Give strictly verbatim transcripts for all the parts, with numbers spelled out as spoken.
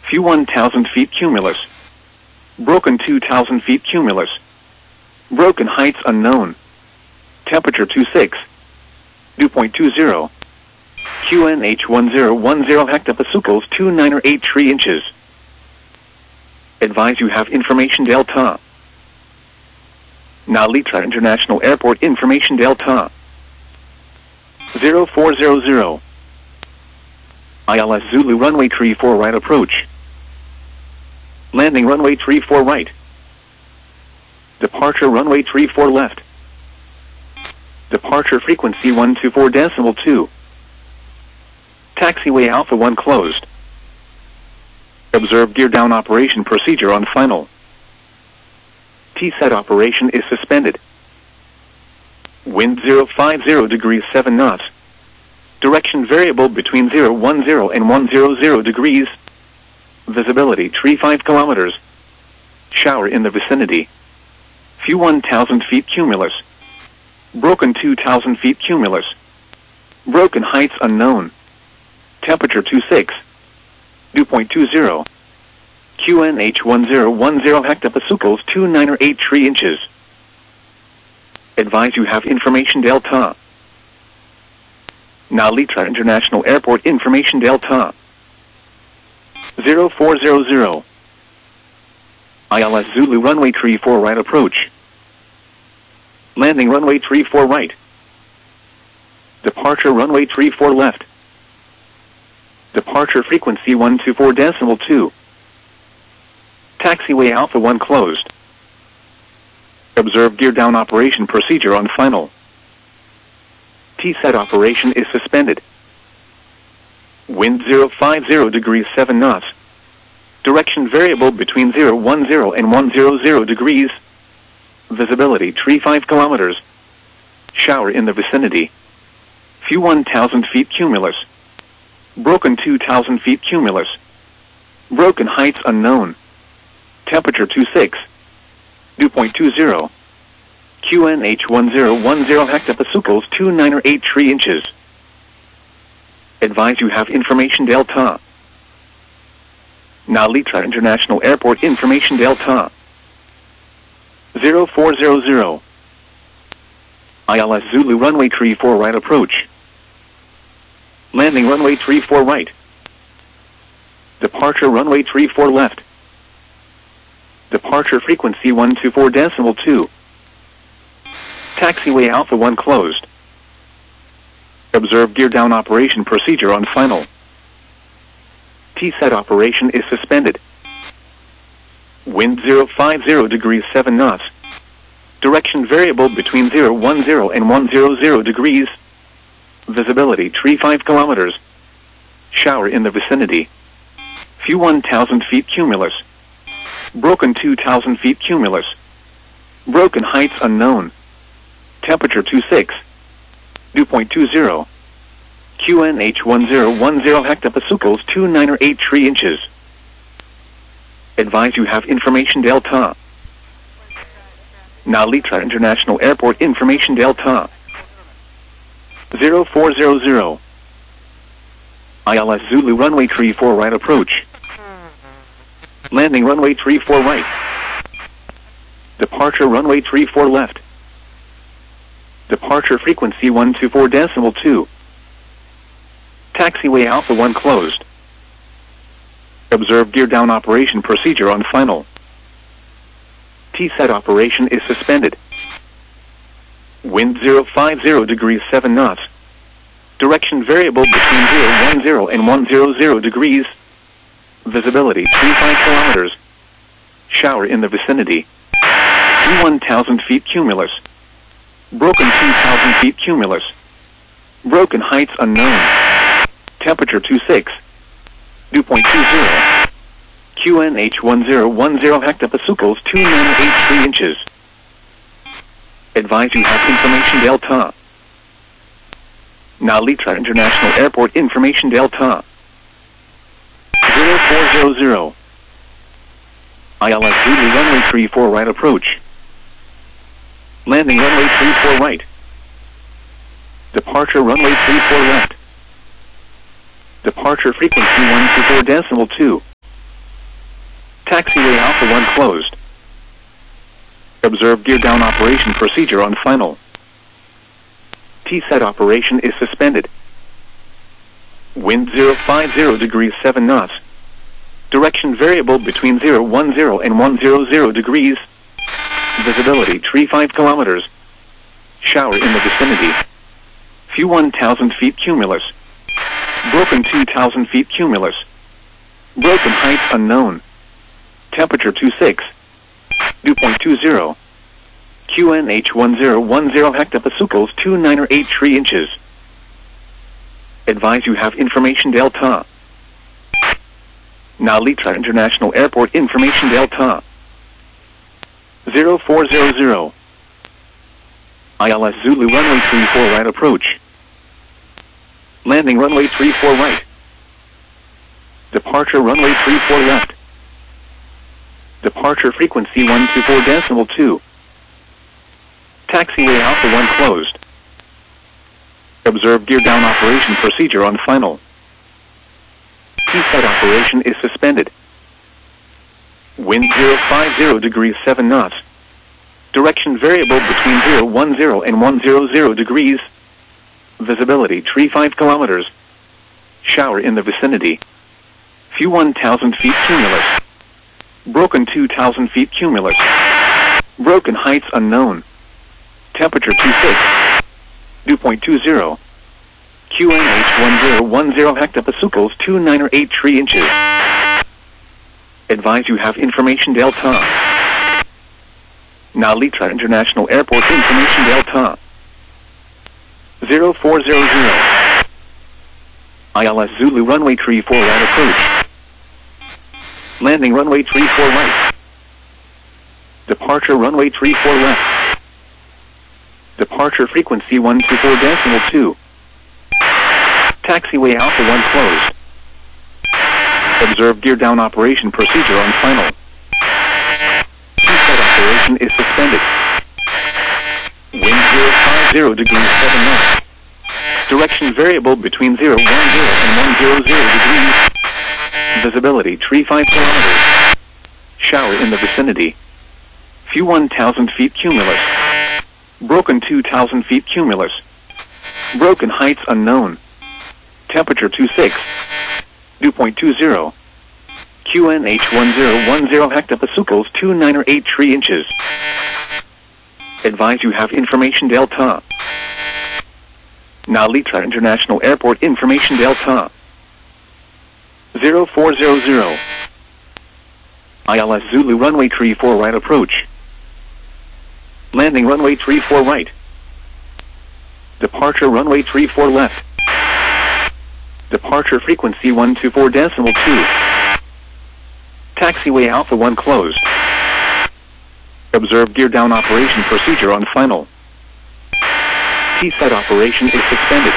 Few one thousand feet cumulus. Broken two thousand feet cumulus. Broken heights unknown. Temperature two six. Dew point two zero. Q N H one zero one zero hectopascals two nine or eight three inches. Advise you have information delta. Nalitra International Airport information delta. zero four zero zero. I L S Zulu runway three four right approach. Landing runway three four right. Departure runway three four left. Departure frequency one two four decimal two. Taxiway Alpha one closed. Observe gear down operation procedure on final. T-set operation is suspended. Wind zero five zero degrees seven knots. Direction variable between zero one zero and one hundred degrees. Visibility three five kilometers. Shower in the vicinity. Few one thousand feet cumulus. Broken two thousand feet cumulus. Broken heights unknown. Temperature two six. Dew point two zero. Q N H one zero one zero hectopascals two nine or eight three inches. Advise you have information delta. Nalitra International Airport information delta. zero four zero zero. I L S Zulu runway three four right approach. Landing runway three four right. Departure runway three four left. Departure frequency one two four decimal two. Taxiway Alpha one closed. Observe gear down operation procedure on final. T-set operation is suspended. Wind zero five zero degrees seven knots. Direction variable between zero one zero and one hundred degrees. Visibility three five kilometers. Shower in the vicinity. Few one thousand feet cumulus. Broken two thousand feet cumulus. Broken heights unknown. Temperature two six. Dew point two zero. Q N H one zero one zero hectopascals two nine or eight three inches. Advise you have information delta. Nalitra International Airport information delta. zero four zero zero. I L S Zulu runway three four right approach. Landing runway three four right. Departure runway three four left. Departure frequency one two four decimal two. Taxiway Alpha one closed. Observe gear down operation procedure on final. T-set operation is suspended. Wind zero five zero degrees seven knots. Direction variable between zero one zero and one hundred degrees. Visibility three five kilometers. Shower in the vicinity. Few one thousand feet cumulus. Broken two thousand feet cumulus. Broken heights unknown. Temperature two six. Dew point two zero. Q N H one zero one zero hectopascals two nine or eight three inches. Advise you have information delta. Nalitra International Airport information delta. zero four zero zero. I L S Zulu runway three four right approach. Landing runway three four right. Departure runway three four left. Departure frequency one two four decimal two. Taxiway Alpha one closed. Observe gear down operation procedure on final. T-set operation is suspended. Wind zero five zero degrees seven knots. Direction variable between zero one zero and one hundred degrees. Visibility three five kilometers. Shower in the vicinity. Few one thousand feet cumulus. Broken two thousand feet cumulus. Broken heights unknown. Temperature two six. Dew point two zero. Q N H one zero one zero hectopascals two nine or eight three inches. Advise you have information delta. Nalitra International Airport information delta. zero four zero zero. I L S Zulu runway three four right approach. Landing runway three four right. Departure runway three four left. Departure frequency one two four decimal two. Taxiway Alpha one closed. Observe gear down operation procedure on final. T set operation is suspended. Wind zero five zero degrees seven knots. Direction variable between zero one zero and one zero zero degrees. Visibility three five kilometers. Shower in the vicinity. View one thousand feet cumulus. Broken two thousand feet cumulus. Broken height unknown. Temperature two six. Dew point two zero. Q N H one zero one zero hectopascals two nine or eight three inches. Advise you have information Delta. Nalita International Airport information Delta. zero four zero zero. I L S Zulu runway three four right approach. Landing runway three four right. Departure runway three four left. Departure frequency one two four decimal two. Taxiway Alpha one closed. Observe gear down operation procedure on final. T set operation is suspended. Wind zero five zero degrees seven knots. Direction variable between zero one zero and one zero zero degrees. Visibility three five kilometers. Shower in the vicinity. View one thousand feet cumulus. Broken two thousand feet cumulus. Broken heights unknown. Temperature two six. Dew point two zero. Q N H one zero one zero hectopascals two nine or eight three inches. Advise you have information Delta. Nalita International Airport information Delta. zero four zero zero. I L S Zulu runway three four right approach. Landing runway three four right. Departure runway three four left. Departure frequency one two four decimal two. Taxiway Alpha one closed. Observe gear down operation procedure on final. T set operation is suspended. Wind zero five zero degrees seven knots. Direction variable between zero one zero and one zero zero degrees. Visibility three five kilometers. Shower in the vicinity. View one thousand feet cumulus. Broken two thousand feet cumulus. Broken heights unknown. Temperature two six. Dew point two zero. Q N H one zero one zero hectopascals two nine or eight three inches. Advise you have information Delta. Nalita International Airport information Delta. zero four zero zero. I L S Zulu runway three four right approach. Landing runway three four right. Departure runway three four left. Departure frequency one two four decimal two. Taxiway Alpha one closed. Observe gear down operation procedure on final. T set operation is suspended.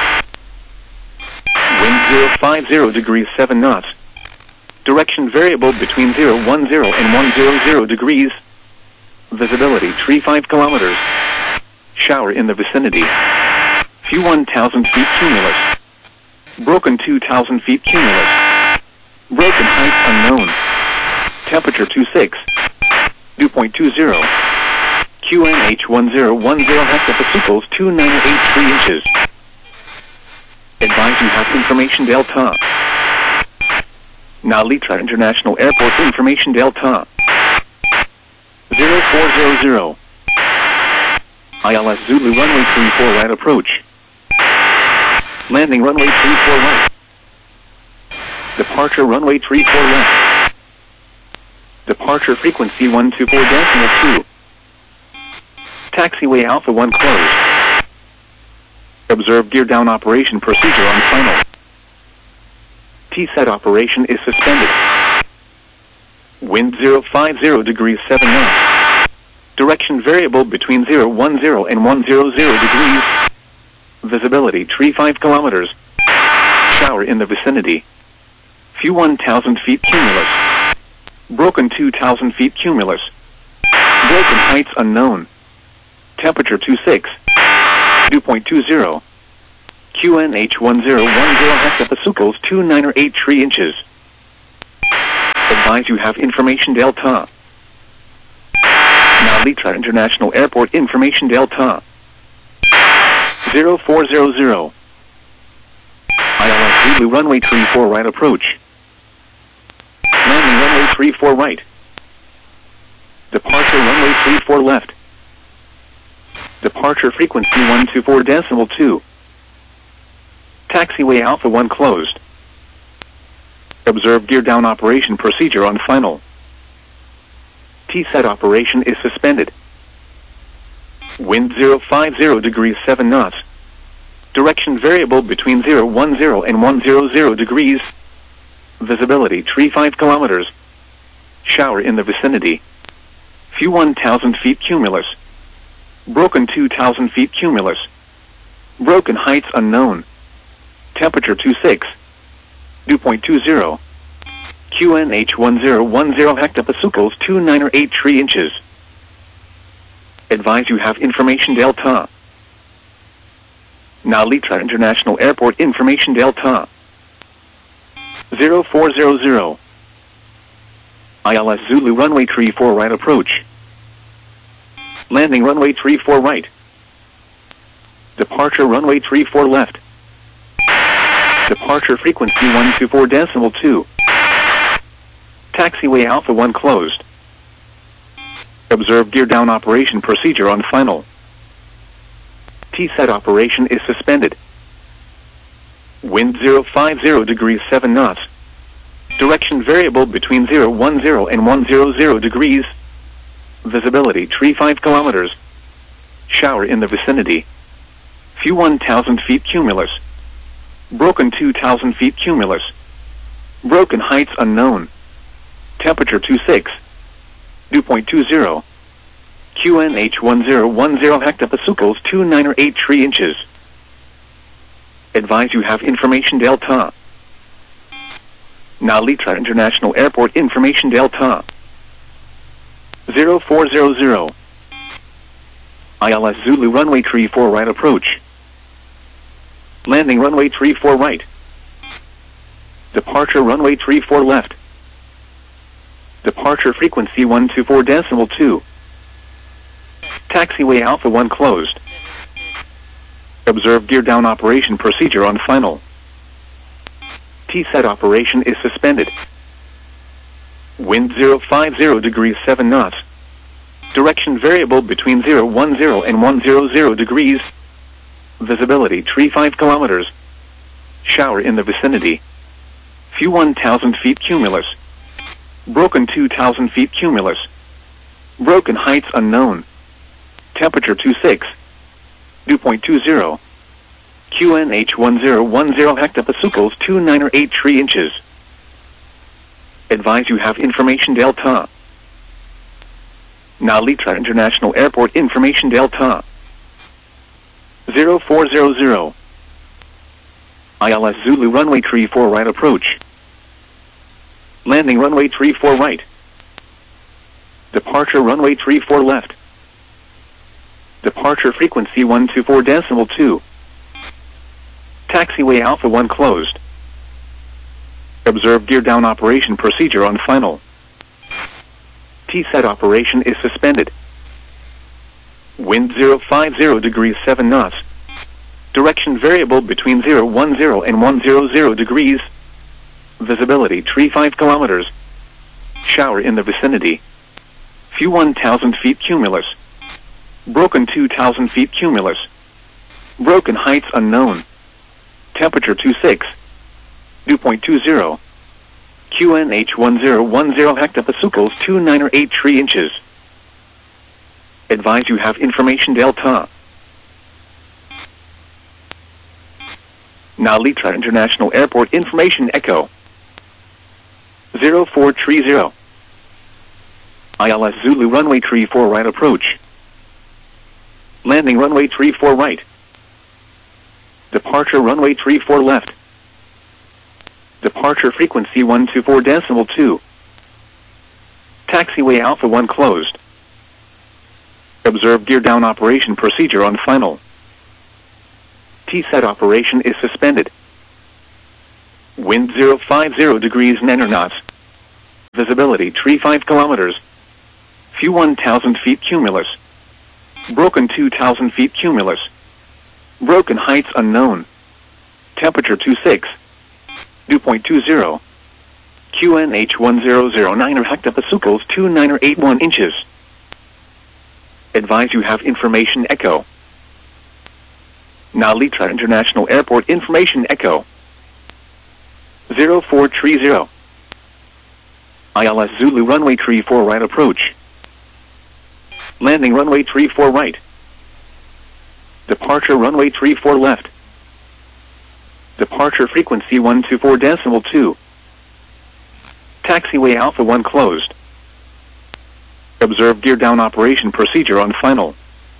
Wind zero five zero degrees seven knots. Direction variable between zero one zero and one zero zero degrees. Visibility three five kilometers. Shower in the vicinity. View one thousand feet cumulus. Broken two thousand feet cumulus. Broken height unknown. Temperature two six. Dew point two zero. Q N H one zero one zero hectopascals two nine or eight three inches. Advise you have information Delta. Nalita International Airport information Delta. zero four zero zero. I L S Zulu runway three four right approach. Landing runway three four right. Departure runway three four left. Departure frequency one two four decimal two. Taxiway Alpha one closed. Observe gear down operation procedure on final. T set operation is suspended. Wind zero five zero degrees seven knots. Direction variable between zero one zero and one zero zero degrees. Visibility three five kilometers. Shower in the vicinity. View one thousand feet cumulus. Broken two thousand feet cumulus. Broken heights unknown. Temperature two six. Dew point two zero. Q N H one zero one zero hectopascals two nine or eight three inches. Advise you have information Delta. Now Litra International Airport information Delta. zero four zero zero. I L S Zulu runway three four right approach. Landing runway three four right. Departure runway three four left. Departure frequency one two four decimal two. Taxiway Alpha one closed. Observe gear down operation procedure on final. T-set operation is suspended. Wind zero five zero degrees seven knots. Direction variable between zero one zero and one hundred degrees. Visibility three five kilometers. Shower in the vicinity. Few one thousand feet cumulus. Broken two thousand feet cumulus. Broken heights unknown. Temperature two six. Dew point two zero. Q N H one zero one zero hectopascals two nine or eight three inches. Advise you have information Delta. Now Litra International Airport information Delta. zero four zero zero. I L S Zulu runway three four right approach. Landing runway three four right. Departure runway three four left. Departure frequency one two four decimal two. Taxiway Alpha one closed. Observe gear down operation procedure on final. T-set operation is suspended. Wind zero five zero degrees seven knots. Direction variable between zero one zero and one hundred degrees. Visibility three five kilometers. Shower in the vicinity. Few one thousand feet cumulus. Broken two thousand feet cumulus. Broken heights unknown. Temperature two six. Dew point two zero. Q N H one zero one zero hectopascals two nine or eight three inches. Advise you have information Delta. Now Litra International Airport information Delta. zero four zero zero. I L S Zulu runway three four right approach. Landing runway three four right. Departure runway three four left. Departure frequency one two four decimal two. Taxiway Alpha one closed. Observe gear down operation procedure on final. T-set operation is suspended. Wind zero five zero degrees seven knots. Direction variable between zero one zero and one hundred degrees. Visibility three five kilometers. Shower in the vicinity. Few one thousand feet cumulus. Broken two thousand feet cumulus. Broken heights unknown. Temperature two six. Dew point two zero. Q N H one zero one zero hectopascals two nine or eight three inches. Advise you have information Delta. Now Litra International Airport information Delta. zero four zero zero. I L S Zulu runway three four right approach. Landing runway three four right. Departure runway three four left. Departure frequency one two four decimal two. Taxiway Alpha one closed. Observe gear down operation procedure on final. T-set operation is suspended. Wind zero five zero degrees seven knots. Direction variable between zero one zero and one hundred degrees. Visibility three five kilometers. Shower in the vicinity. Few one thousand feet cumulus. Broken two thousand feet cumulus. Broken heights unknown. Temperature two six. Dew point two zero. Q N H one zero one zero hectopascals two nine or eight three inches. Advise you have information Delta. Now Litra International Airport information Echo. zero four three zero. I L S Zulu runway three four right approach. Landing runway three four right. Departure runway three four left. Departure frequency one two four decimal two. Taxiway Alpha one closed. Observe gear down operation procedure on final. T-set operation is suspended. Wind zero five zero degrees nine knots. Visibility tree five kilometers. View one thousand feet cumulus. Broken two thousand feet cumulus. Broken heights unknown. Temperature two six. Dew point two zero. Q N H one zero zero nine or hectopascals two nine or eight one inches. Advise you have information echo. Nalitra International Airport information echo. zero four three zero. I L S Zulu runway three four right approach. Landing runway three four right. Departure runway three four left. Departure frequency one two four decimal two. Taxiway Alpha one closed. Observe gear down operation procedure on final.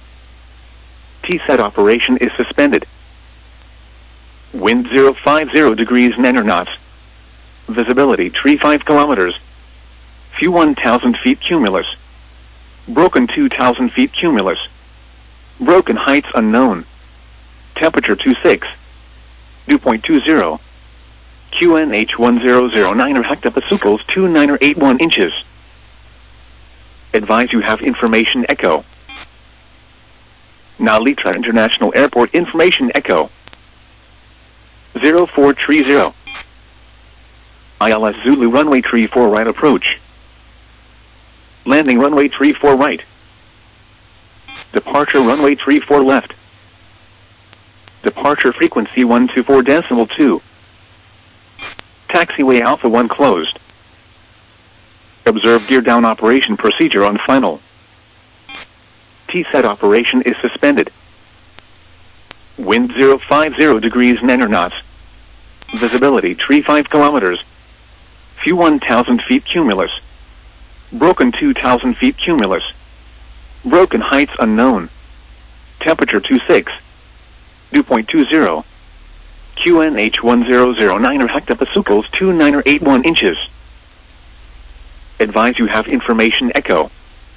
T-set operation is suspended. Wind zero five zero degrees nine knots. Visibility three five kilometers. View one thousand feet cumulus. Broken two thousand feet cumulus. Broken heights unknown. Temperature two six. Dew point two zero. Q N H one zero zero nine or hectopascals two nine or eight one inches. Advise you have information echo. Nalitra International Airport information echo. zero four three zero. I L S Zulu runway three four right approach. Landing runway three four right. Departure runway three four left. Departure frequency one two four decimal two. Taxiway Alpha one closed. Observe gear down operation procedure on final. T-set operation is suspended. Wind zero five zero degrees nine knots. Visibility three five kilometers. View one thousand feet cumulus. Broken two thousand feet cumulus. Broken heights unknown. Temperature two six. Dew point two zero. Q N H one zero zero nine or hectopascals two nine or eight one inches. Advise you have information echo.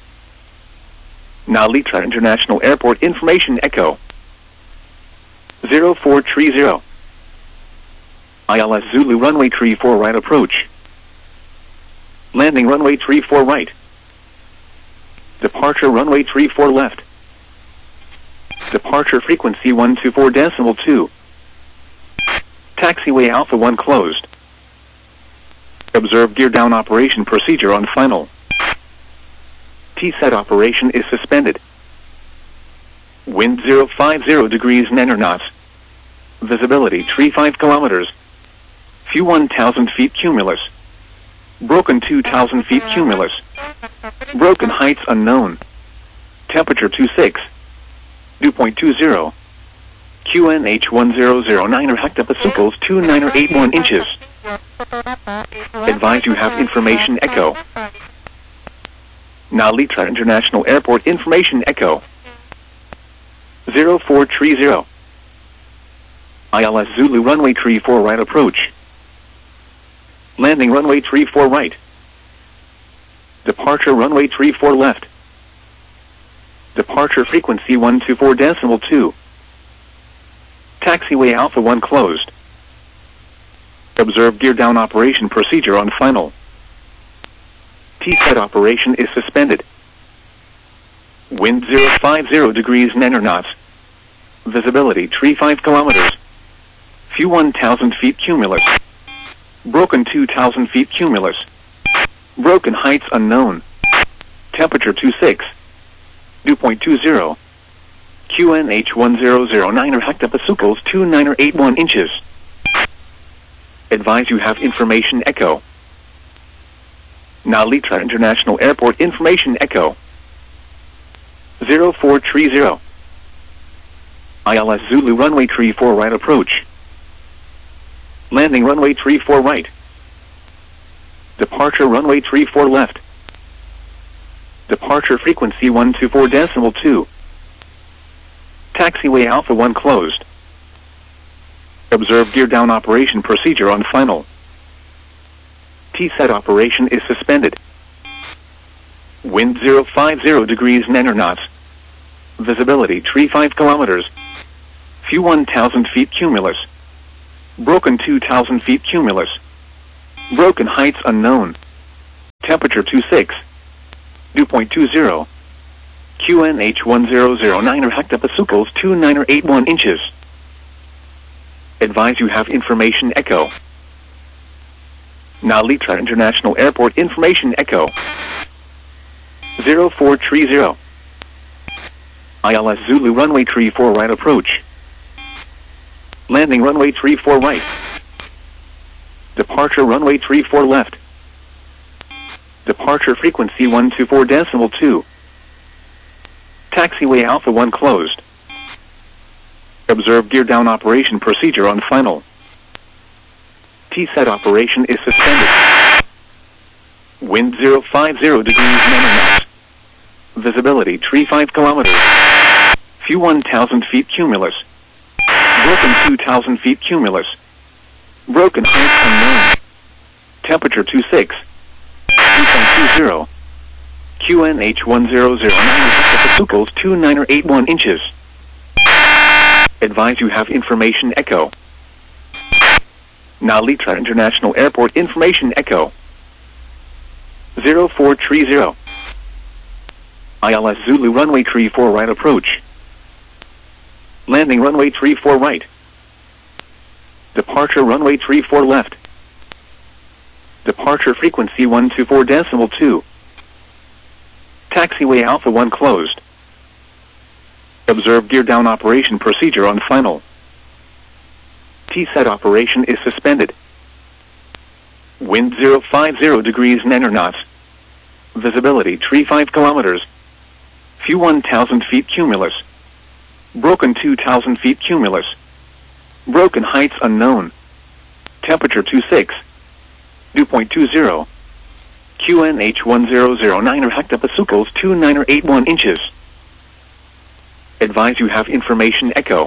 Nalitra International Airport information echo. zero four three zero. I L S Zulu runway three four right approach. Landing runway three four right. Departure runway three four left. Departure frequency one two four decimal two. Taxiway Alpha one closed. Observe gear down operation procedure on final. T-set operation is suspended. Wind zero five zero degrees nine knots. Visibility three five kilometers. View one thousand feet cumulus. Broken two thousand feet cumulus. Broken heights unknown. Temperature two six. Dew point two zero. Q N H one zero zero nine or hectopascals two nine or eight one inches. Advise you have information echo. Nalitra International Airport information echo. zero four three zero. I L S Zulu runway three four right approach. Landing runway three four right. Departure runway three four left. Departure frequency one two four decimal two. Taxiway Alpha one closed. Observe gear down operation procedure on final. T-set operation is suspended. Wind zero five zero degrees nine knots. Visibility three five kilometers. View one thousand feet cumulus. Broken two thousand feet cumulus. Broken heights unknown. Temperature two six. Dew point two zero. Q N H one zero zero nine or hectopascals two nine or eight one inches. Advise you have information echo. Nalitra International Airport information echo. zero four three zero. I L S Zulu runway three four right approach. Landing runway three four right. Departure runway three four left. Departure frequency one two four decimal two. Taxiway Alpha one closed. Observe gear down operation procedure on final. T-set operation is suspended. Wind zero five zero degrees nine knots. Visibility three five kilometers. View one thousand feet cumulus. Broken two thousand feet cumulus. Broken heights unknown. Temperature two six. Dew point two zero. Q N H one zero zero nine or hectopascals two nine or eight one inches. Advise you have information echo. Nalitra International Airport information echo. zero four three zero. I L S Zulu runway three four right approach. Landing runway three four right. Departure runway three four left. Departure frequency one two four decimal two. Taxiway Alpha one closed. Observe gear down operation procedure on final. T-set operation is suspended. Wind zero five zero degrees nine knots. Visibility three five kilometers. Few one thousand feet cumulus. Broken two thousand feet cumulus. Broken height unknown. Temperature two six. two point two zero. Q N H one zero zero nine hectopascals two nine or eight one inches. Advise you have information echo. Nalitra International Airport information echo. zero four three zero. I L S Zulu runway three four right approach. Landing runway three four right. Departure runway three four left. Departure frequency one two four decimal two. Taxiway Alpha one closed. Observe gear down operation procedure on final. T-set operation is suspended. Wind zero five zero degrees nine knots. Visibility three five kilometers. Few one thousand feet cumulus. Broken two thousand feet cumulus. Broken heights unknown. Temperature two six. Dew point two zero. Q N H one zero zero nine or hectopascals two nine or eight one inches. Advise you have information echo.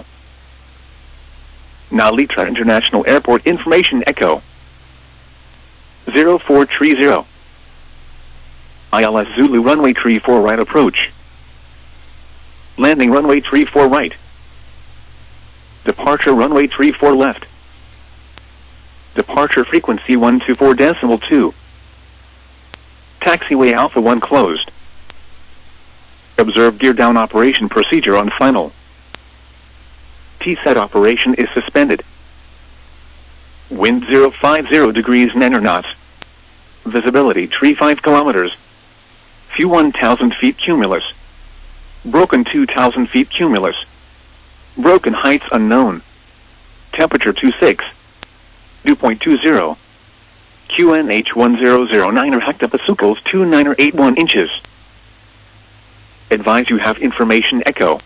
Nalitra International Airport information echo. zero four three zero. I L S Zulu runway three four right approach. Landing runway three four right. Departure runway three four left. Departure frequency one two four decimal two. Taxiway Alpha one closed. Observe gear down operation procedure on final. T-set operation is suspended. Wind zero five zero degrees nine knots. Visibility three five kilometers. Few one thousand feet cumulus. Broken two thousand feet cumulus. Broken heights unknown. Temperature two six. Dew point two zero. Q N H one zero zero nine or hectopascals two nine or eight one inches. Advise you have information echo.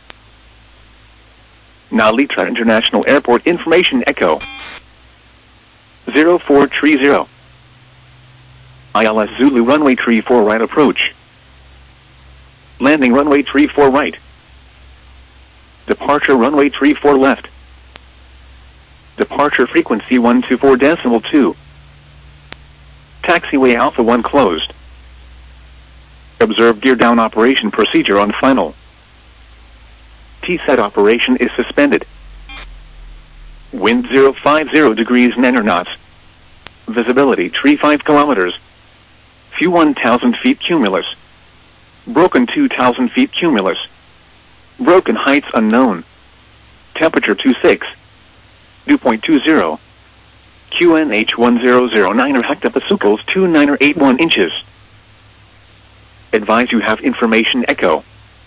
Nalitra International Airport information echo. zero four three zero. I L S Zulu runway three four right approach. Landing runway three four right. Departure runway three four left. Departure frequency one two four decimal two. Taxiway Alpha one closed. Observe gear down operation procedure on final. T-set operation is suspended. Wind zero five zero degrees nine knots. Visibility three five kilometers. Few one thousand feet cumulus. Broken two thousand feet cumulus. Broken heights unknown. Temperature two six. Dew point two zero. Q N H one zero zero nine or hectopascals two nine or eight one inches. Advise you have information echo.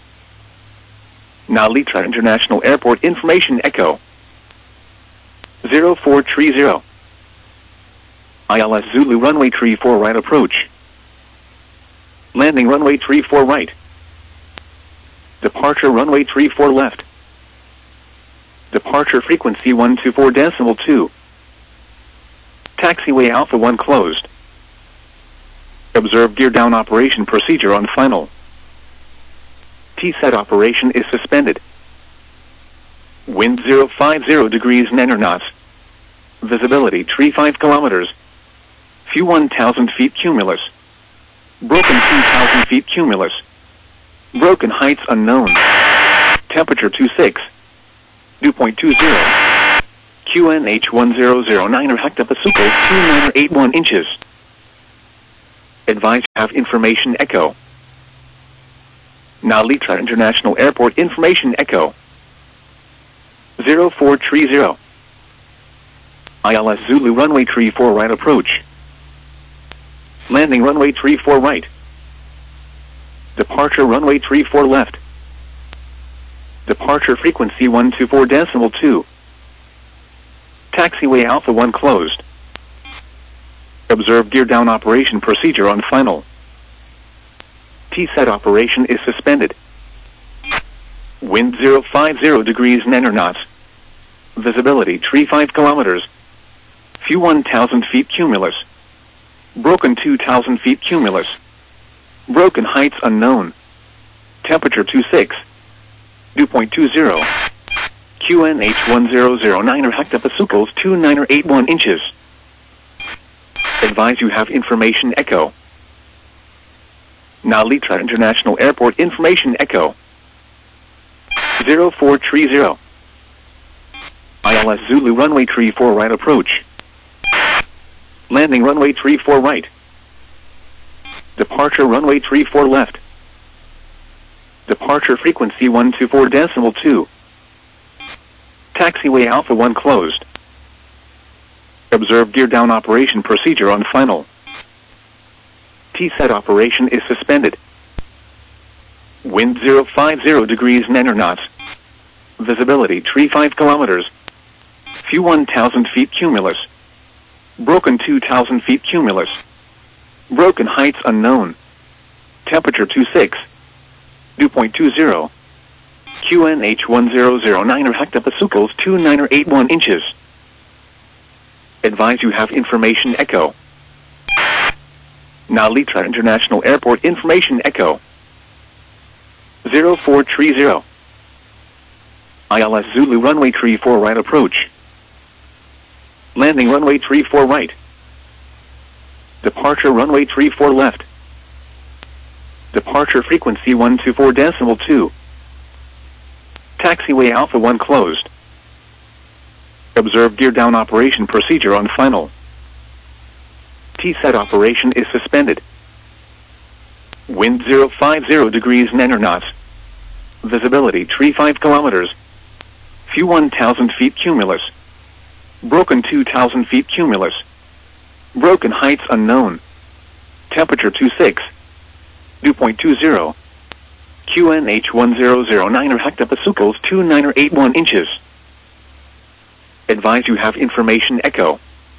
Nalitra International Airport information echo. zero four three zero. I L S Zulu runway three four right approach. Landing runway three four right. Departure runway three four left. Departure frequency one two four decimal two. Taxiway Alpha one closed. Observe gear down operation procedure on final. T-set operation is suspended. Wind zero five zero degrees nine knots. Visibility three five kilometers. Few one thousand feet cumulus. Broken two thousand feet cumulus. Broken heights unknown. Temperature two six. Dew point two zero. Q N H one zero zero nine or hectopascals two nine or eight one inches. Advise you have information echo. Narita International Airport information echo. zero four three zero. I L S Zulu runway three four right approach. Landing runway three four right. Departure runway three four left. Departure frequency one two four decimal two. Taxiway Alpha one closed. Observe gear down operation procedure on final. T-set operation is suspended. Wind zero five zero degrees nine knots. Visibility three five kilometers. View one thousand feet cumulus. Broken two thousand feet cumulus. Broken heights unknown. Temperature two six. Dew point two zero. Q N H one zero zero nine or hectopascals two nine or eight one inches. Advise you have information echo. Narita International Airport information echo. zero four three zero. I L S Zulu runway three four right approach. Landing runway three four right. Departure runway three four left. Departure frequency one two four decimal two. Taxiway Alpha one closed. Observe gear down operation procedure on final. T-set operation is suspended. Wind zero five zero degrees nine knots. Visibility three five kilometers. View one thousand feet cumulus. Broken two thousand feet cumulus. Broken heights unknown. Temperature two six. Dew point two zero. Q N H one zero zero nine or hectopascals two nine or eight one inches. Advise you have information echo. Narita International Airport information echo. zero four three zero. I L S Zulu runway three four right approach. Landing runway three four right. Departure runway three four left. Departure frequency one two four decimal two. Taxiway Alpha one closed. Observe gear down operation procedure on final. T-set operation is suspended. Wind zero five zero degrees nine knots. Visibility three five kilometers. View one thousand feet cumulus. Broken two thousand feet cumulus. Broken heights unknown. Temperature two six. Dew point two zero. Q N H one zero zero nine or hectopascals two nine or eight one inches. Advise you have information echo.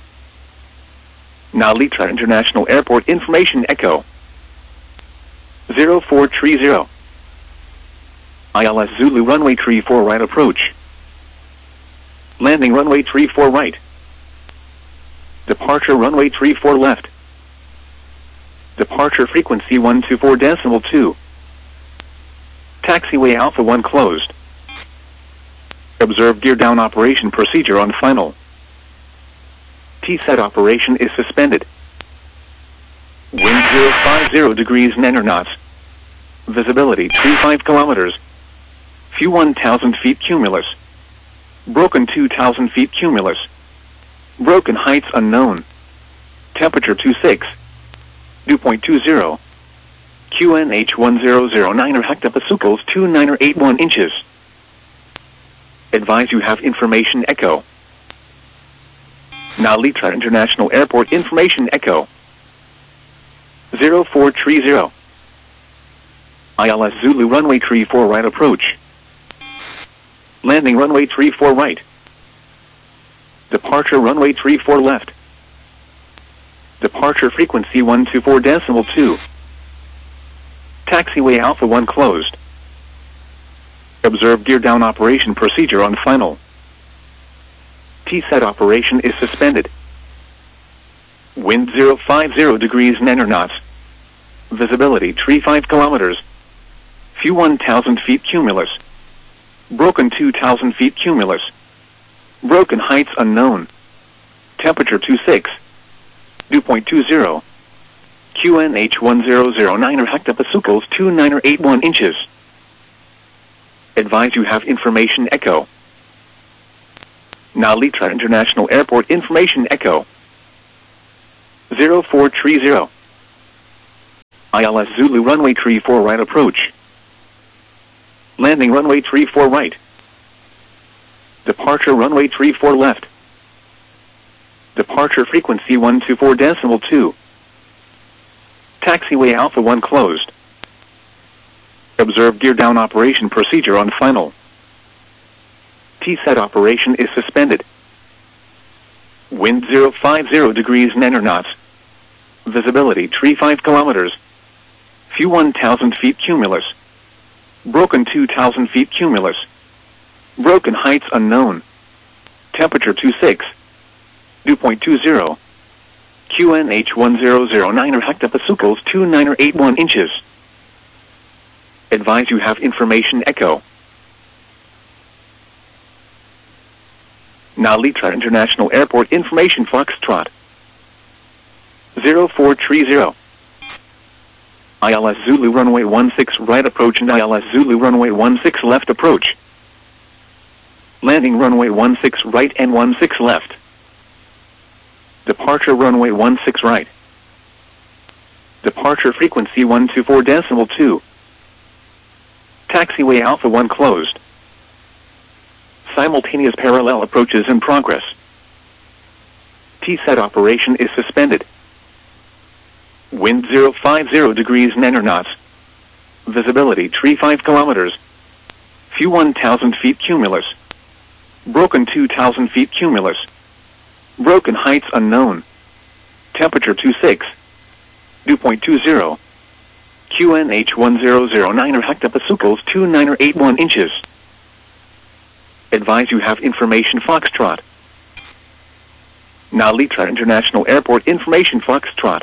Narita International Airport information echo. zero four three zero. I L S Zulu runway three four right approach. Landing runway three four right. Departure runway three four left. Departure frequency one two four decimal two. Taxiway Alpha one closed. Observe gear down operation procedure on final. T-set operation is suspended. Wind zero five zero degrees nine knots. Visibility three five kilometers. View one thousand feet cumulus. Broken two thousand feet cumulus. Broken heights unknown. Temperature two six. Dew point two zero. Q N H one zero zero nine or hectopascals two nine or eight one inches. Advise you have information echo. Narita International Airport information echo. zero four three zero. I L S Zulu runway three four right approach. Landing runway three four right. Departure runway three four left. Departure frequency one two four decimal two. Taxiway Alpha one closed. Observe gear down operation procedure on final. T-set operation is suspended. Wind zero five zero degrees nine knots. Visibility three five kilometers. View one thousand feet cumulus. Broken two thousand feet cumulus. Broken heights unknown. Temperature two six. Dew point two zero. Q N H one zero zero nine or hectopascals two nine or eight one inches. Advise you have information echo. Narita International Airport information echo. zero four three zero. I L S Zulu runway three four right approach. Landing runway three four right. Departure runway three four left. Departure frequency one two four decimal two. Taxiway Alpha one closed. Observe gear down operation procedure on final. T-set operation is suspended. Wind zero five zero degrees nine knots. Visibility three five kilometers. View one thousand feet cumulus. Broken two thousand feet cumulus. Broken heights unknown. Temperature two six. Dew point two zero. Q N H one zero zero nine or hectopascals two nine or eight one inches. Advise you have information echo. Narita International Airport information echo. zero four three zero. I L S Zulu runway three four right approach. Landing runway three four right. Departure runway three four left. Departure frequency one two four decimal two. Taxiway Alpha one closed. Observe gear down operation procedure on final. T set operation is suspended. Wind zero five zero degrees nine knots. Visibility three five kilometers. Few one thousand feet cumulus. Broken two thousand feet cumulus. Broken heights unknown. Temperature two six. Dew point two zero. Q N H one zero zero nine or hectopascals two nine or eight one inches. Advise you have information echo. Now Litra International Airport information Foxtrot. zero four three zero. I L S Zulu runway one six right approach and I L S Zulu runway one six left approach. Landing runway one six right and one six left. Departure runway one six right. Departure frequency one two four decimal two. Taxiway Alpha one closed. Simultaneous parallel approaches in progress. T set operation is suspended. Wind zero five zero degrees nine knots. Visibility three five kilometers. Few one thousand feet cumulus. Broken two thousand feet cumulus. Broken heights unknown. Temperature two six. Dew point two zero. Q N H one zero zero nine or hectopascals two nine or eight one inches. Advise you have information Foxtrot. Now Litra International Airport information Foxtrot.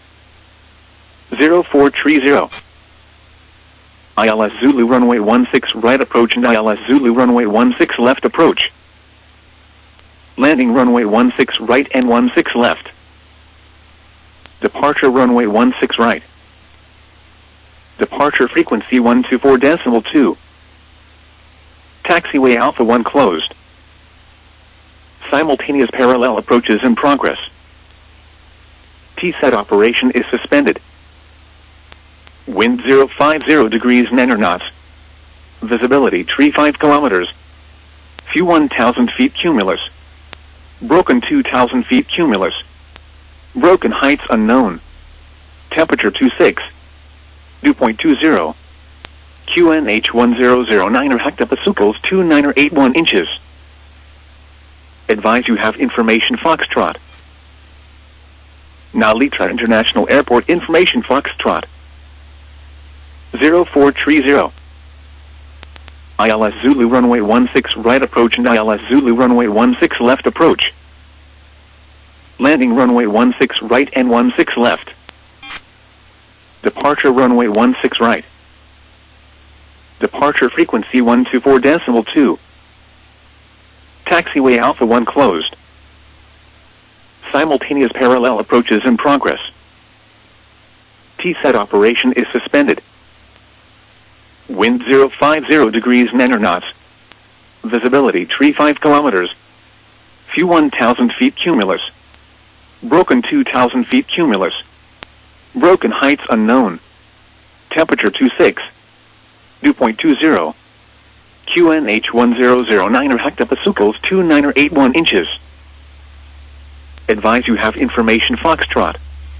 zero four three zero. I L S Zulu runway one six right approach and I L S Zulu runway one six left approach. Landing runway one six right and one six left. Departure runway one six right. Departure frequency one two four decimal two. Taxiway Alpha one closed. Simultaneous parallel approaches in progress. T set operation is suspended. Wind zero five zero degrees nine knots. Visibility three five kilometers. Few one thousand feet cumulus. Broken two thousand feet cumulus. Broken heights unknown. Temperature two six. Dew point two zero. Q N H one zero zero nine or hectopascals two nine or eight one inches. Advise you have information Foxtrot. Now Litra International Airport information Foxtrot. zero four three zero. I L S Zulu runway one six right approach and I L S Zulu runway one six left approach. Landing runway one six right and one six left. Departure runway one six right. Departure frequency one two four decimal two. Taxiway Alpha one closed. Simultaneous parallel approaches in progress. T set operation is suspended. Wind zero five zero degrees nine knots. Visibility three five kilometers. Few one thousand feet cumulus. Broken two thousand feet cumulus. Broken heights unknown. Temperature two six. Dew point two zero. Q N H one zero zero nine or hectopascals two nine or eight one inches. Advise you have information Foxtrot.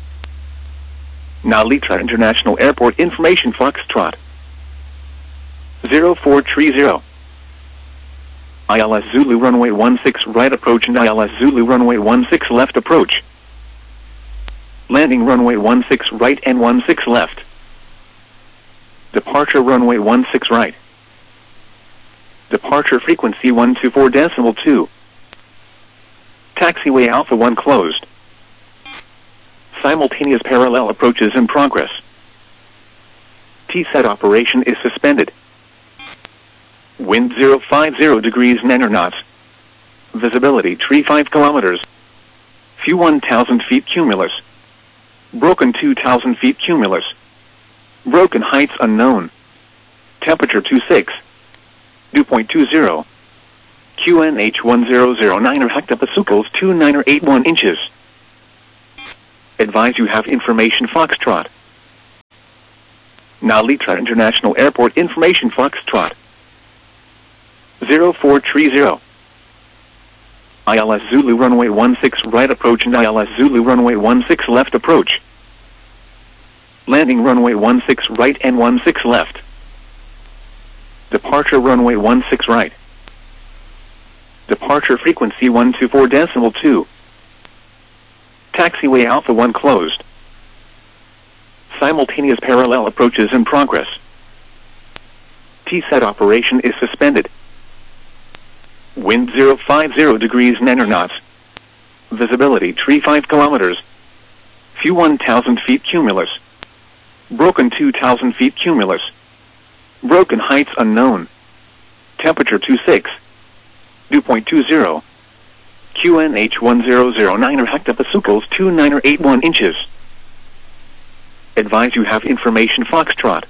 Now Litra International Airport information Foxtrot. zero four three zero. I L S Zulu runway one six right approach and I L S Zulu runway one six left approach. Landing runway one six right and one six left. Departure runway one six right. Departure frequency one two four decimal two. Taxiway Alpha one closed. Simultaneous parallel approaches in progress. T set operation is suspended. Wind zero five zero degrees nine knots. Visibility three five kilometers. Few one thousand feet cumulus. Broken two thousand feet cumulus. Broken heights unknown. Temperature two six. Dew point two zero. Q N H one zero zero nine or hectopascals two nine or eight one inches. Advise you have information Foxtrot. Nalitra International Airport Information Foxtrot. zero four three zero. I L S Zulu runway one six right approach and I L S Zulu runway one six left approach. Landing runway one six right and one six left. Departure runway one six right. Departure frequency one two four decimal two. Taxiway Alpha one closed. Simultaneous parallel approaches in progress. T SET operation is suspended. Wind zero five zero degrees nine knots. Visibility three five kilometers. Few one thousand feet cumulus. Broken two thousand feet cumulus. Broken heights unknown. Temperature two six. Dew point two zero. Q N H one zero zero nine hectopascals two nine eight one inches. Advise you have information Foxtrot.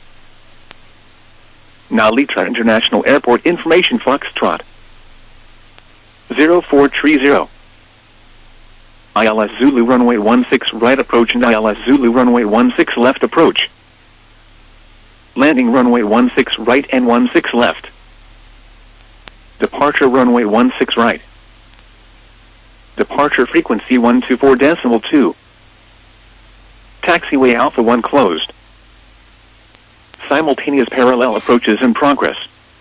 Nalitra International Airport Information Foxtrot. zero four three zero. I L S Zulu runway one six right approach and I L S Zulu runway one six left approach. Landing runway one six right and one six left. Departure runway one six right. Departure frequency one two four decimal two. Taxiway Alpha one closed. Simultaneous parallel approaches in progress.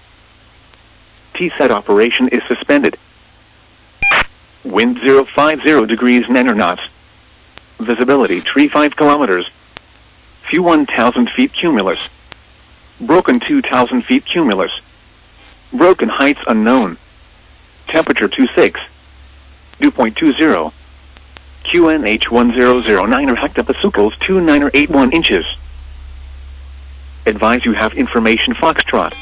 T SET operation is suspended. Wind zero five zero degrees nine knots. Visibility three five kilometers. Few one thousand feet cumulus. Broken two thousand feet cumulus. Broken heights unknown. Temperature two six. Dew point two zero. Q N H one zero zero nine hectopascals two nine eight one inches. Advise you have information Foxtrot.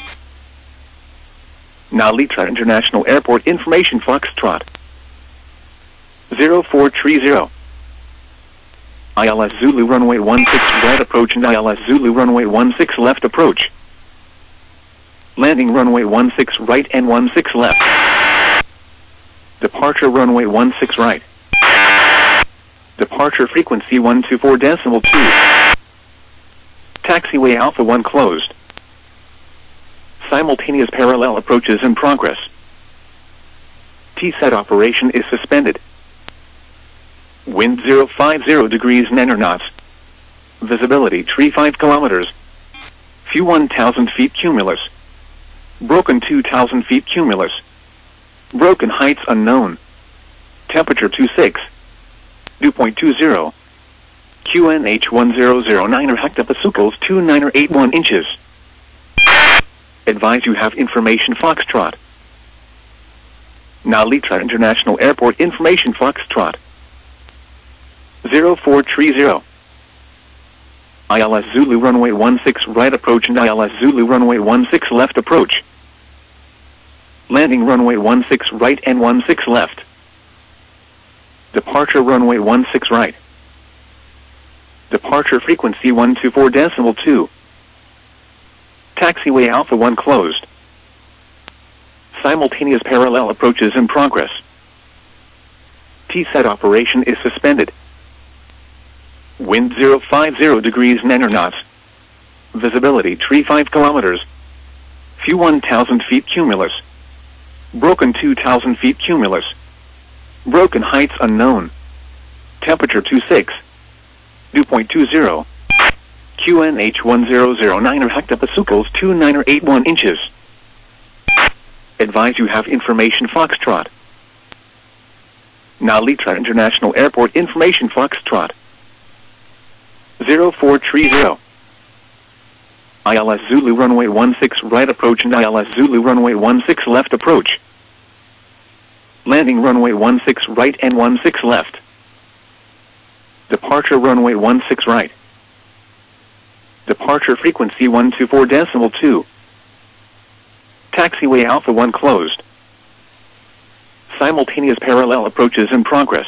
Nalitra International Airport Information Foxtrot. zero four three zero. I L S Zulu runway one six right approach and I L S Zulu runway one six left approach. Landing runway one six right and one six left. Departure runway one six right. Departure frequency one two four decimal two. Taxiway Alpha one closed. Simultaneous parallel approaches in progress. T SET operation is suspended. Wind zero five zero degrees nine knots. Visibility three five kilometers. Few one thousand feet cumulus. Broken two thousand feet cumulus. Broken heights unknown. Temperature two six. Dew point two zero. Q N H one zero zero nine hectopascals two nine eight one inches. Advise you have information Foxtrot. Nalitra International Airport Information Foxtrot. zero four three zero. I L S Zulu runway one six right approach and I L S Zulu runway one six left approach. Landing runway one six right and one six left. Departure runway one six right. Departure frequency one two four decimal two. Taxiway Alpha one closed. Simultaneous parallel approaches in progress. T SET operation is suspended. Wind zero five zero degrees nine knots. Visibility three five kilometers. Few one thousand feet cumulus. Broken two thousand feet cumulus. Broken heights unknown. Temperature two six. Dew point two zero. Q N H one zero zero nine hectopascals two nine eight one inches. Advise you have information Foxtrot. Nalitra International Airport Information Foxtrot. zero four three zero. I L S Zulu runway one six right approach and I L S Zulu runway one six left approach. Landing runway one six right and one six left. Departure runway one six right. Departure frequency one two four decimal two. Taxiway Alpha one closed. Simultaneous parallel approaches in progress.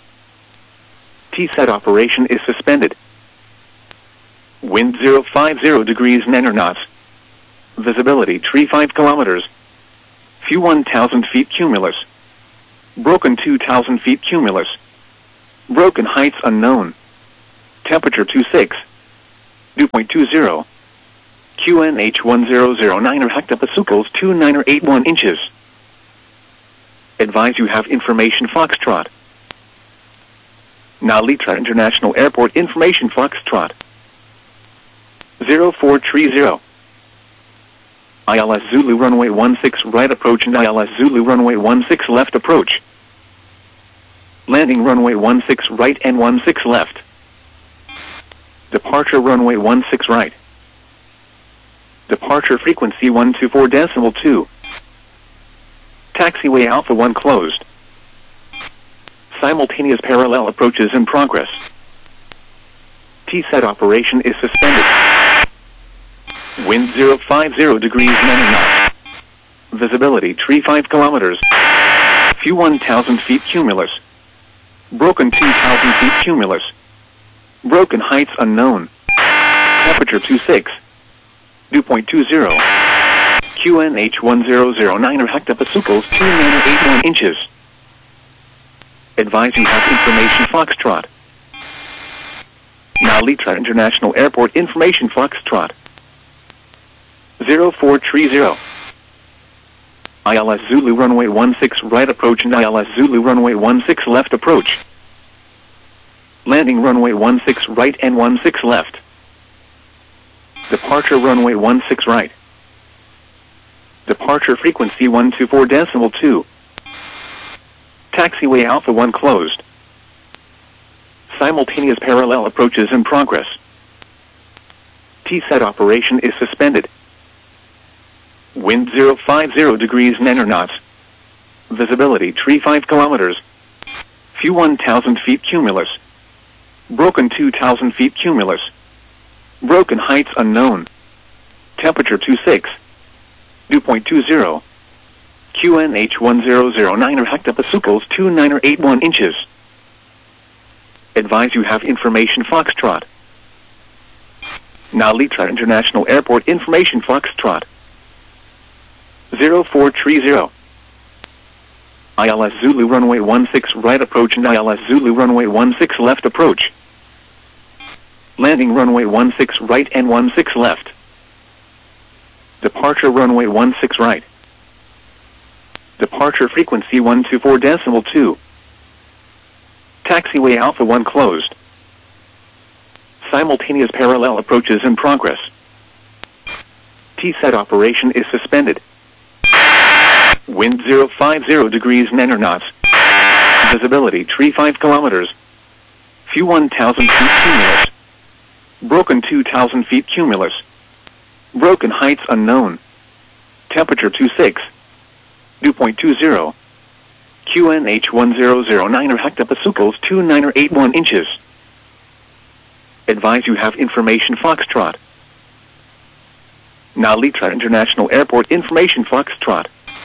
T SET operation is suspended. Wind zero five zero degrees nine knots. Visibility three five kilometers. Few one thousand feet cumulus. Broken two thousand feet cumulus. Broken heights unknown. Temperature two six. Dew point two zero. Q N H one zero zero nine hectopascals two nine eight one inches. Advise you have information Foxtrot. Nalitra International Airport information Foxtrot. zero four three zero. I L S Zulu runway one six right approach and I L S Zulu runway one six left approach. Landing runway one six right and one six left. Departure runway one six right. Departure frequency one two four decimal two. Taxiway Alpha one closed. Simultaneous parallel approaches in progress. T SET operation is suspended. Wind zero five zero degrees nine knots. Visibility three five kilometers. Few one thousand feet cumulus. Broken two thousand feet cumulus. Broken heights unknown. Temperature two six. Dew point two zero. Q N H one zero zero nine hectopascals two nine eight one inches. Advise you have information Foxtrot. Nalitra International Airport information Foxtrot. zero four three zero. I L S Zulu runway one six right approach and I L S Zulu runway one six left approach. Landing runway one six right and one six left. Departure runway one six right. Departure frequency one two four decimal two. Taxiway Alpha one closed. Simultaneous parallel approaches in progress. T SET operation is suspended. Wind zero five zero degrees nine knots. Visibility three five kilometers. Few one thousand feet cumulus. Broken two thousand feet cumulus. Broken heights unknown. Temperature two six. Dew point two zero. Q N H one zero zero nine hectopascals two nine eight one inches. Advise you have information Foxtrot. Nalitra International Airport information Foxtrot. zero four three zero. I L S Zulu runway one six right approach and I L S Zulu runway one six left approach. Landing runway one six right and one six left. Departure runway one six right. Departure frequency one two four decimal two. Taxiway Alpha one closed. Simultaneous parallel approaches in progress. T SET operation is suspended. Wind zero five zero degrees nine knots. Visibility three five kilometers. Few one thousand feet cumulus. Broken two thousand feet cumulus. Broken heights unknown. Temperature two six. Dew point two zero. Q N H one zero zero nine hectopascals two nine eight one inches. Advise you have information Foxtrot. Nalitra International Airport information Foxtrot.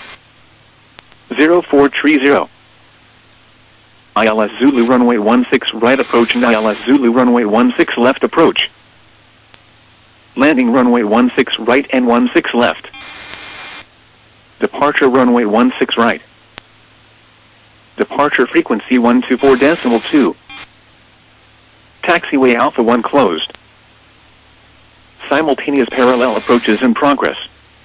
zero four three zero. I L S Zulu runway one six right approach and I L S Zulu runway one six left approach. Landing runway one six right and one six left. Departure runway one six right. Departure frequency one two four decimal two. Taxiway Alpha one closed. Simultaneous parallel approaches in progress.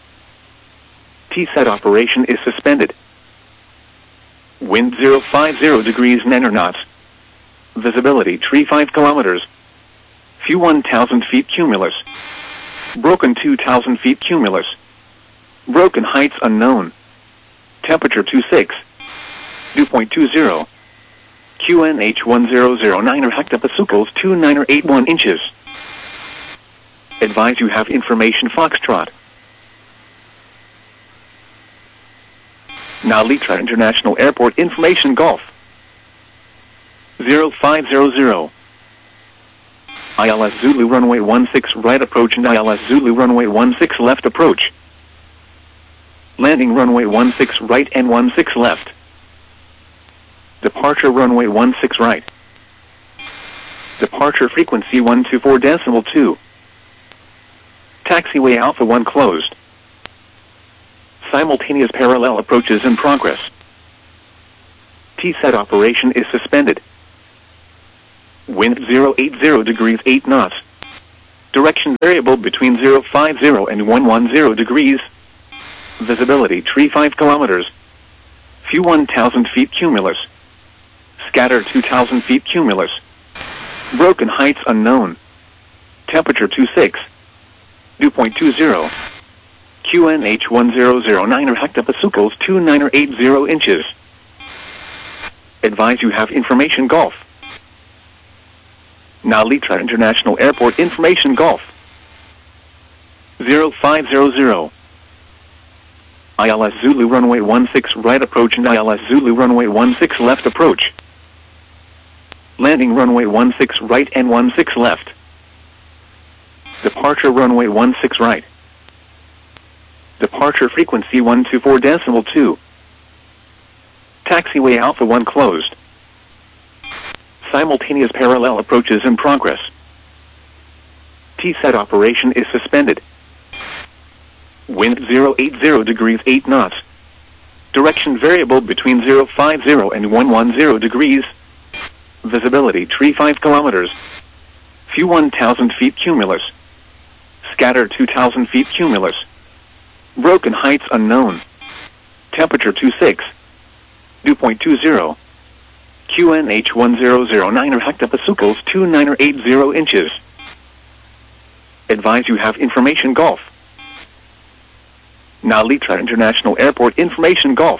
T SET operation is suspended. Wind zero five zero degrees nine knots. Visibility three five kilometers. Few one thousand feet cumulus. Broken two thousand feet cumulus. Broken heights unknown. Temperature two six. Dew point two zero. Q N H one zero zero nine hectopascals two nine eight one inches. Advise you have information Foxtrot. Nalitra International Airport information Golf. zero five zero zero. I L S Zulu runway one six right approach and I L S Zulu runway one six left approach. Landing runway one six right and one six left. Departure runway one six right. Departure frequency one two four decimal two. Taxiway Alpha one closed. Simultaneous parallel approaches in progress. T SET operation is suspended. Wind zero eight zero degrees eight knots. Direction variable between zero five zero and one one zero degrees. Visibility tree five kilometers. View one thousand feet cumulus. Scatter two thousand feet cumulus. Broken heights unknown. Temperature twenty-six. Dew point two zero. Q N H one zero zero nine or hectopascals two nine or eight zero inches. Advise you have information Golf. Now Litra International Airport information Golf. zero five zero zero. I L S Zulu runway one six right approach and I L S Zulu runway one six left approach. Landing runway one six right and one six left. Departure runway one six right. Departure frequency one two four decimal two. Taxiway Alpha one closed. Simultaneous parallel approaches in progress. T SET operation is suspended. Wind zero eight zero degrees eight knots. Direction variable between zero five zero and one one zero degrees. Visibility tree five kilometers. View one thousand feet cumulus. Scatter two thousand feet cumulus. Broken heights unknown. Temperature twenty-six. Dew point two zero. Q N H one zero zero nine or hectopascals two nine or eight zero inches. Advise you have information Golf. Now Litra International Airport information Golf.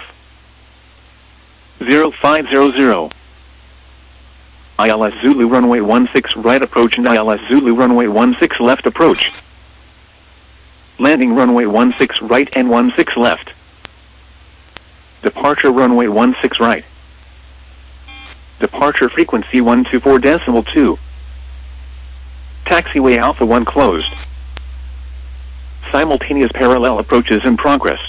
zero five zero zero. I L S Zulu runway one six right approach and I L S Zulu runway one six left approach. Landing runway one six right and one six left. Departure runway one six right. Departure frequency one two four decimal two. Taxiway Alpha one closed. Simultaneous parallel approaches in progress.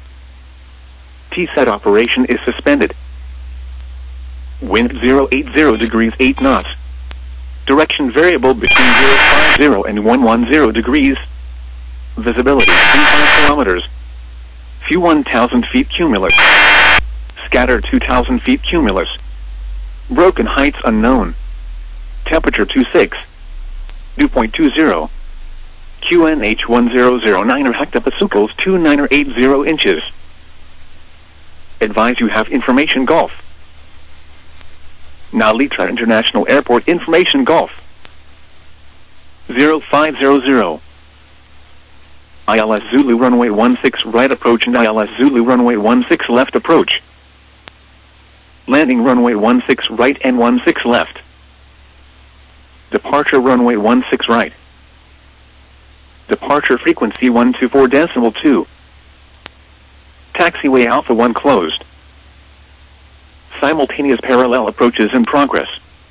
T SET operation is suspended. Wind zero eight zero degrees eight knots. Direction variable between zero five zero and one one zero degrees. Visibility twenty-five kilometers. View one thousand feet cumulus. Scatter two thousand feet cumulus. Broken heights unknown. Temperature twenty-six. Dew point two zero. Q N H one zero zero nine or hectopascals two nine or eight zero inches. Advise you have information Golf. Now Litra International Airport information Golf. zero five zero zero. I L S Zulu runway one six right approach and I L S Zulu runway one six left approach. Landing runway one six right and one six left. Departure runway one six right. Departure frequency one two four decimal two. Taxiway Alpha one closed. Simultaneous parallel approaches in progress.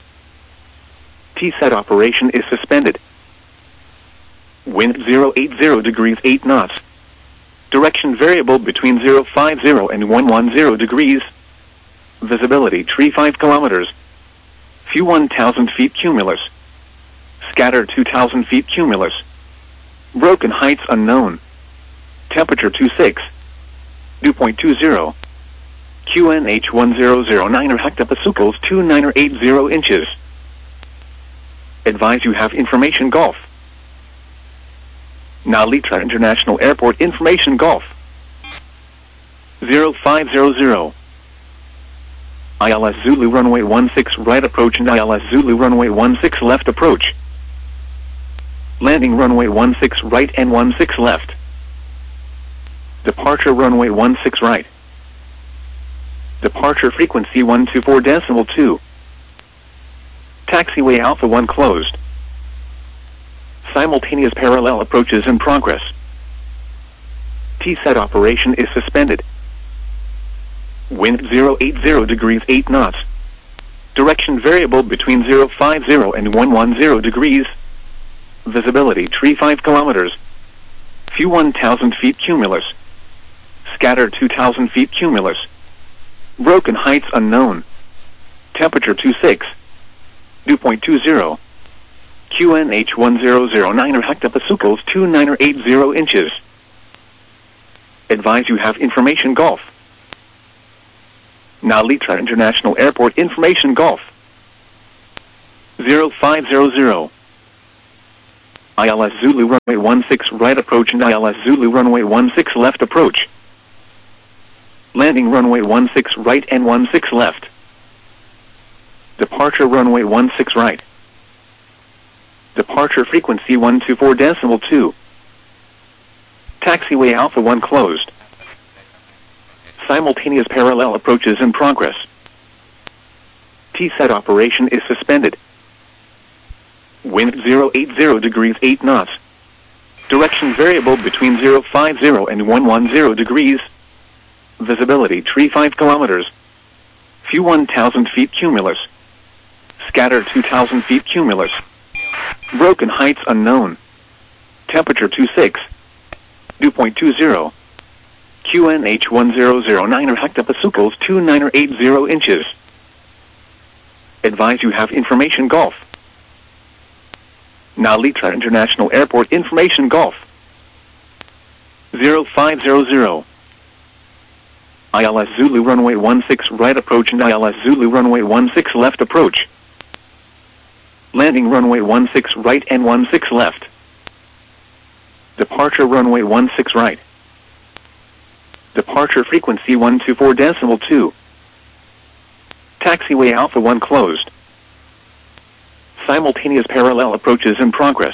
T SET operation is suspended. Wind zero eight zero degrees eight knots. Direction variable between zero five zero and one one zero degrees. Visibility tree five kilometers. View one thousand feet cumulus. Scatter two thousand feet cumulus. Broken heights unknown. Temperature twenty-six. Dew point two zero. Q N H one zero zero nine or hectopascals two nine or eight zero inches. Advise you have information Golf. Now Litra International Airport information Golf. zero five zero zero. I L S Zulu runway one six right approach and I L S Zulu runway one six left approach. Landing runway one six right and one six left. Departure runway one six right. Departure frequency one two four decimal two. Taxiway Alpha one closed. Simultaneous parallel approaches in progress. T SET operation is suspended. Wind zero eight zero degrees eight knots. Direction variable between zero five zero and one one zero degrees. Visibility tree five kilometers. View one thousand feet cumulus. Scatter two thousand feet cumulus. Broken heights unknown. Temperature twenty-six. Dew point two zero. Q N H one zero zero nine or hectopascals two nine or eight zero inches. Advise you have information Golf. Now Litra International Airport information Golf. zero five zero zero. I L S Zulu runway one six right approach and I L S Zulu runway one six left approach. Landing runway one six right and one six left. Departure runway one six right. Departure frequency one two four decimal two. Taxiway Alpha one closed. Simultaneous parallel approaches in progress. T SET operation is suspended. Wind zero eight zero degrees eight knots. Direction variable between zero five zero and one one zero degrees. Visibility three five kilometers. View one thousand feet cumulus. Scatter two thousand feet cumulus. Broken heights unknown. Temperature two six. Dew point two zero. Q N H one zero zero nine hectopascals two nine eight zero inches. Advise you have information Golf. Now Litra International Airport information Golf. zero five zero zero. I L S Zulu runway one six right approach and I L S Zulu runway one six left approach. Landing runway one six right and one six left. Departure runway one six right. Departure frequency one two four decimal two. Taxiway Alpha one closed. Simultaneous parallel approaches in progress.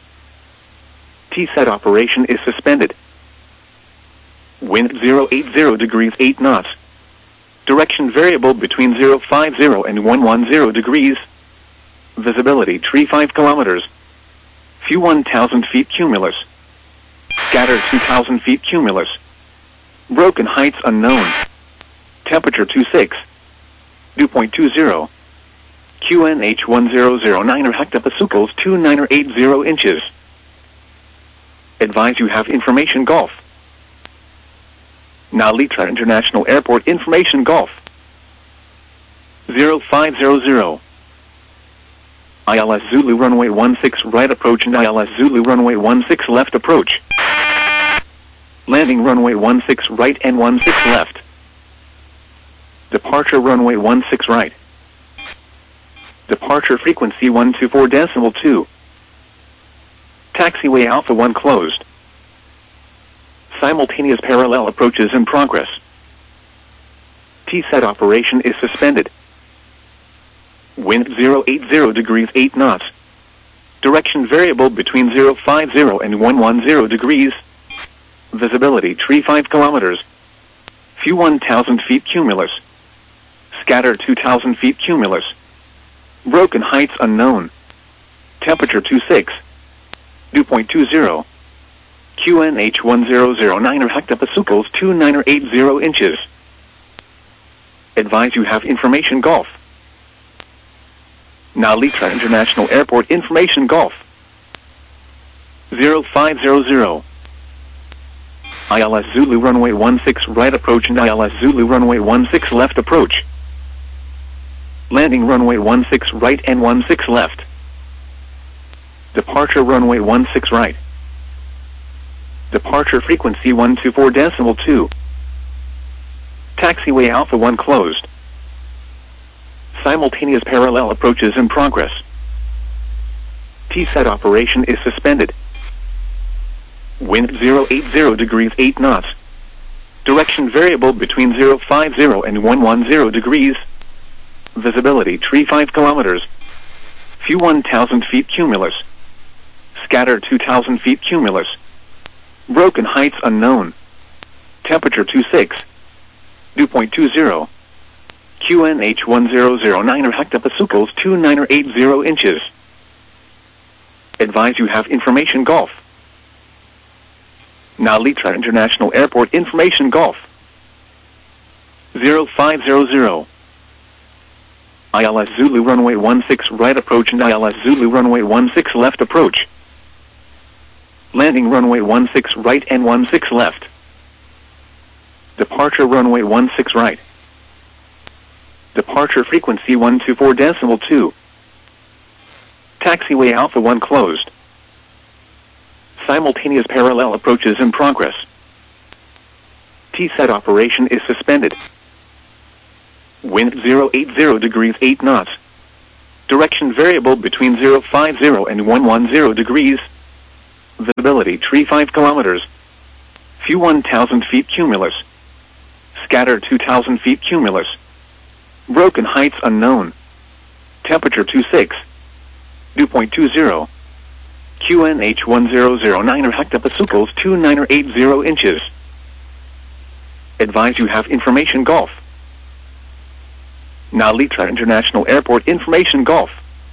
T SET operation is suspended. Wind zero eight zero degrees eight knots. Direction variable between zero five zero and one one zero degrees. Visibility three five kilometers. View one thousand feet cumulus. Scatter two thousand feet cumulus. Broken heights unknown. Temperature two six. Dew point two zero. Q N H one zero zero nine hectopascals two nine eight zero inches. Advise you have information Golf. Now Litra International Airport information Golf. zero five zero zero. I L S Zulu runway one six right approach and I L S Zulu runway one six left approach. Landing runway one six right and one six left. Departure runway one six right. Departure frequency one two four decimal two. Taxiway Alpha one closed. Simultaneous parallel approaches in progress. T SET operation is suspended. Wind zero eight zero degrees eight knots. Direction variable between zero five zero and one one zero degrees. Visibility three five kilometers. View one thousand feet cumulus. Scatter two thousand feet cumulus. Broken heights unknown. Temperature two six. Dew point two zero. Q N H one zero zero nine hectopascals two nine eight zero inches. Advise you have information Golf. Now Litra International Airport information Golf. zero five zero zero. I L S Zulu runway one six right approach and I L S Zulu runway one six left approach. Landing runway one six right and one six left. Departure runway one six right. Departure frequency one two four decimal two. Taxiway Alpha one closed. Simultaneous parallel approaches in progress. T SET operation is suspended. Wind zero eight zero degrees eight knots. Direction variable between zero five zero and one one zero degrees. Visibility three five kilometers. View one thousand feet cumulus. Scatter two thousand feet cumulus. Broken heights unknown. Temperature two six. Dew point two zero. Q N H one zero zero nine hectopascals two nine eight zero inches. Advise you have information Golf. Now Litra International Airport information Golf. zero five zero zero. I L S Zulu runway one six right approach and I L S Zulu runway one six left approach. Landing runway one six right and one six left. Departure runway one six right. Departure frequency one two four decimal two. Taxiway Alpha one closed. Simultaneous parallel approaches in progress. T SET operation is suspended. Wind zero eight zero degrees eight knots. Direction variable between zero five zero and one one zero degrees. Visibility tree five kilometers. View one thousand feet cumulus. Scatter two thousand feet cumulus. Broken heights unknown. Temperature two six. Dew point two zero. Q N H one zero zero nine or hectopascals two nine or eight zero inches. Advise you have information Golf. Now Litra International Airport information Golf.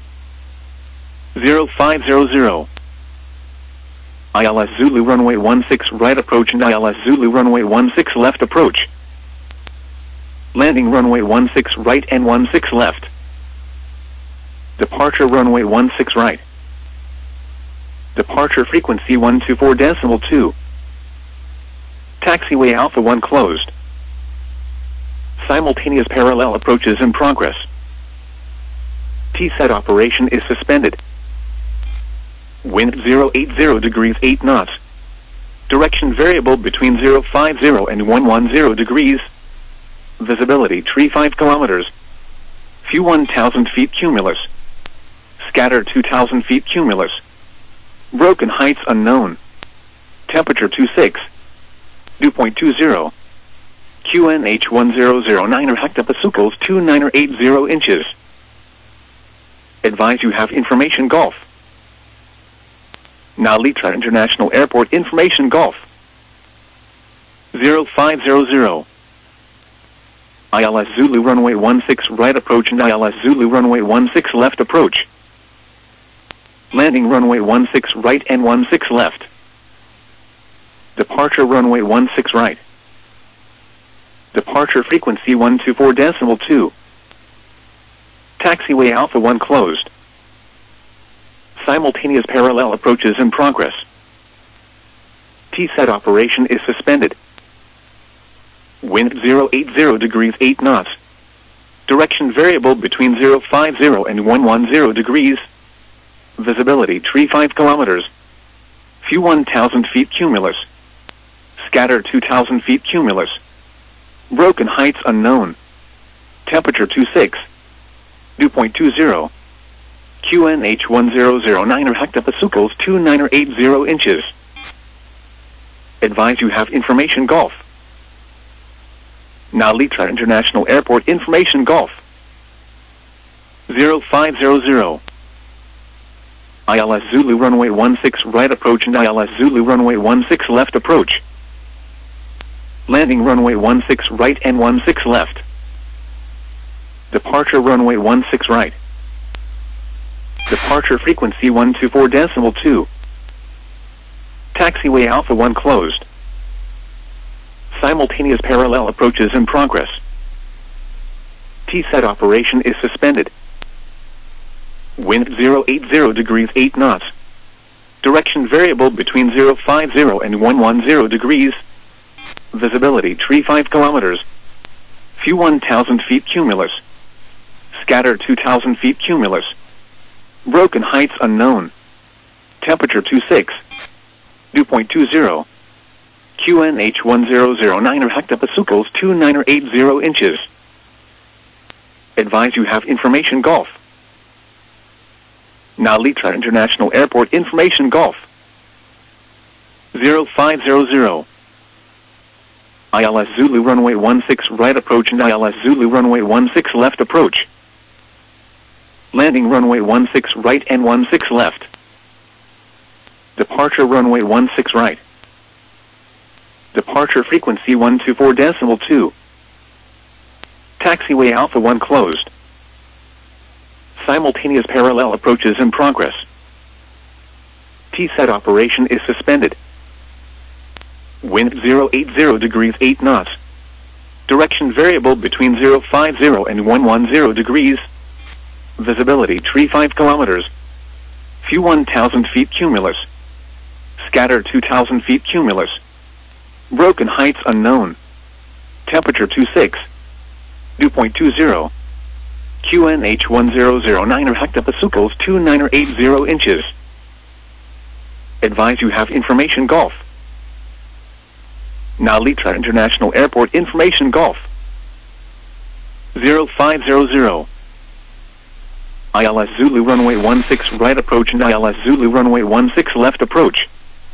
zero five zero zero. I L S Zulu runway one six right approach and I L S Zulu runway one six left approach. Landing runway one six right and one six left. Departure runway one six right. Departure frequency one two four decimal two. Taxiway Alpha one closed. Simultaneous parallel approaches in progress. T SET operation is suspended. Wind zero eight zero degrees eight knots. Direction variable between zero five zero and one one zero degrees. Visibility tree five kilometers. View one thousand feet cumulus. Scatter two thousand feet cumulus. Broken heights unknown. Temperature two six. Dew point two zero. Q N H one zero zero nine or hectopascals two nine or eight zero inches. Advise you have information Golf. Now Litra International Airport information Golf. zero five zero zero. I L S Zulu runway one six right approach and I L S Zulu runway one six left approach. Landing runway one six right and one six left. Departure runway one six right. Departure frequency one two four decimal two. Taxiway Alpha one closed. Simultaneous parallel approaches in progress. T SET operation is suspended. Wind zero eight zero degrees eight knots. Direction variable between zero five zero and one one zero degrees. Visibility tree five kilometers. View one thousand feet cumulus. Scatter two thousand feet cumulus. Broken heights unknown. Temperature two six. Dew point two zero. Q N H one zero zero nine or hectopascals two nine or eight zero inches. Advise you have information Golf. Now Litra International Airport information Golf. zero five zero zero. I L S Zulu runway one six right approach and I L S Zulu runway one six left approach. Landing runway one six right and one six left. Departure runway one six right. Departure frequency one two four decimal two. Taxiway Alpha one closed. Simultaneous parallel approaches in progress. T SET operation is suspended. Wind zero eight zero degrees eight knots. Direction variable between zero five zero and one one zero degrees. Visibility tree five kilometers. View one thousand feet cumulus. Scatter two thousand feet cumulus. Broken heights unknown. Temperature two six. Dew point two zero. Q N H one zero zero nine or hectopascals two nine or eight zero inches. Advise you have information Golf. Now Litra International Airport information Golf. zero five zero zero. I L S Zulu runway one six right approach and I L S Zulu runway one six left approach. Landing runway one six right and one six left. Departure runway one six right. Departure frequency one two four decimal two. Taxiway Alpha one closed. Simultaneous parallel approaches in progress. T SET operation is suspended. Wind zero eight zero degrees eight knots. Direction variable between zero five zero and one one zero degrees. Visibility tree five kilometers. View one thousand feet cumulus. Scatter two thousand feet cumulus. Broken heights unknown. Temperature two six. Dew point two zero. Q N H one zero zero nine or hectopascals two nine or eight zero inches. Advise you have information Golf. Now Litra International Airport information Golf. zero five zero zero. I L S Zulu runway one six right approach and I L S Zulu runway one six left approach.